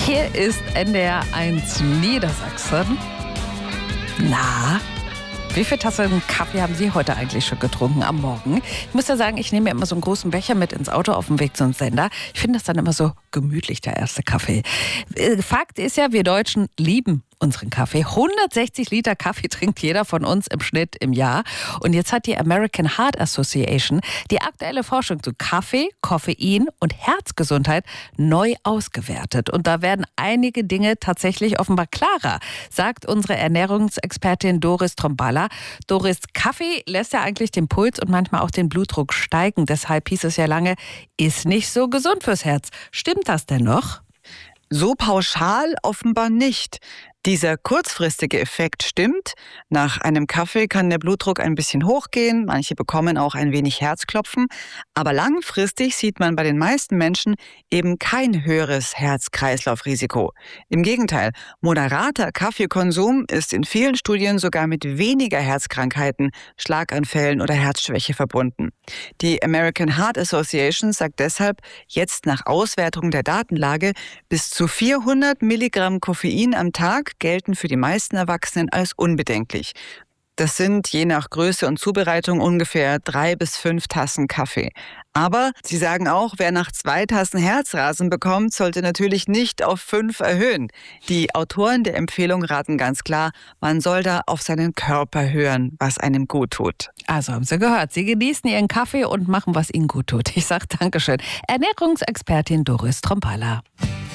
Hier ist NDR 1 Niedersachsen. Na, wie viele Tassen Kaffee haben Sie heute eigentlich schon getrunken am Morgen? Ich muss ja sagen, ich nehme mir immer so einen großen Becher mit ins Auto auf dem Weg zum Sender. Ich finde das dann immer so gemütlich, der erste Kaffee. Fakt ist ja, wir Deutschen lieben unseren Kaffee. 160 Liter Kaffee trinkt jeder von uns im Schnitt im Jahr. Und jetzt hat die American Heart Association die aktuelle Forschung zu Kaffee, Koffein und Herzgesundheit neu ausgewertet. Und da werden einige Dinge tatsächlich offenbar klarer, sagt unsere Ernährungsexpertin Doris Tromballa. Doris, Kaffee lässt ja eigentlich den Puls und manchmal auch den Blutdruck steigen. Deshalb hieß es ja lange, ist nicht so gesund fürs Herz. Stimmt das denn noch? So pauschal offenbar nicht. Dieser kurzfristige Effekt stimmt. Nach einem Kaffee kann der Blutdruck ein bisschen hochgehen, manche bekommen auch ein wenig Herzklopfen, aber langfristig sieht man bei den meisten Menschen eben kein höheres Herz-Kreislauf-Risiko. Im Gegenteil, moderater Kaffeekonsum ist in vielen Studien sogar mit weniger Herzkrankheiten, Schlaganfällen oder Herzschwäche verbunden. Die American Heart Association sagt deshalb, jetzt nach Auswertung der Datenlage, bis zu 400 Milligramm Koffein am Tag gelten für die meisten Erwachsenen als unbedenklich. Das sind je nach Größe und Zubereitung ungefähr 3 bis 5 Tassen Kaffee. Aber sie sagen auch, wer nach 2 Tassen Herzrasen bekommt, sollte natürlich nicht auf 5 erhöhen. Die Autoren der Empfehlung raten ganz klar, man soll da auf seinen Körper hören, was einem gut tut. Also haben Sie gehört, Sie genießen Ihren Kaffee und machen, was Ihnen gut tut. Ich sage Dankeschön. Ernährungsexpertin Doris Tromballa.